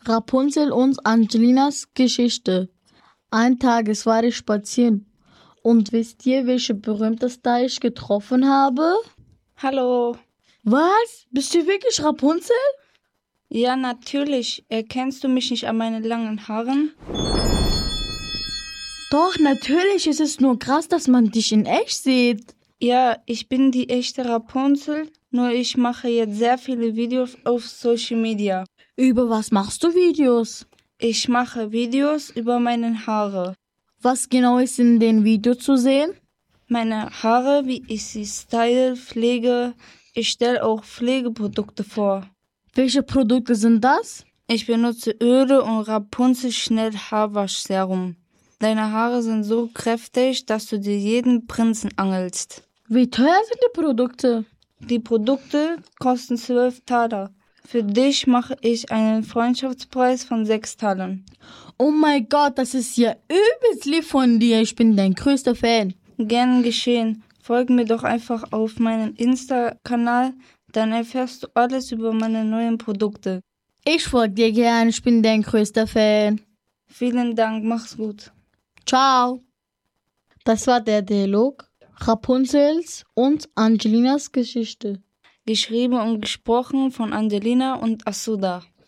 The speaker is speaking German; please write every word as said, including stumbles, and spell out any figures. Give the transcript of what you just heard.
Rapunzel und Angelinas Geschichte. Eines Tages war ich spazieren. Und wisst ihr, welche berühmte Star ich getroffen habe? Hallo. Was? Bist du wirklich Rapunzel? Ja, natürlich. Erkennst du mich nicht an meinen langen Haaren? Doch, natürlich. Es ist nur krass, dass man dich in echt sieht. Ja, ich bin die echte Rapunzel, nur ich mache jetzt sehr viele Videos auf Social Media. Über was machst du Videos? Ich mache Videos über meine Haare. Was genau ist in den Videos zu sehen? Meine Haare, wie ich sie style, pflege. Ich stelle auch Pflegeprodukte vor. Welche Produkte sind das? Ich benutze Öle und Rapunzel Schnell Haarwaschserum. Deine Haare sind so kräftig, dass du dir jeden Prinzen angelst. Wie teuer sind die Produkte? Die Produkte kosten zwölf Taler. Für dich mache ich einen Freundschaftspreis von sechs Talern. Oh mein Gott, das ist ja übelst lieb von dir. Ich bin dein größter Fan. Gern geschehen. Folge mir doch einfach auf meinen Insta-Kanal, dann erfährst du alles über meine neuen Produkte. Ich folge dir gern, ich bin dein größter Fan. Vielen Dank, mach's gut. Ciao. Das war der Dialog Rapunzels und Angelinas Geschichte. Geschrieben und gesprochen von Angelina und Asuda.